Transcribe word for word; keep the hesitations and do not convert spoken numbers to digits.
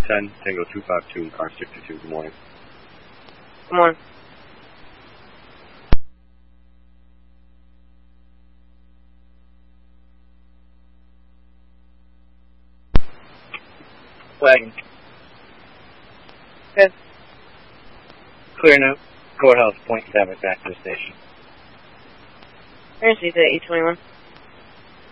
ten, Tango two five two, car sixty-two. Good morning. Good morning. Wagon. Good. Clear note. Courthouse, point seven, back to the station. Here's E twenty-one.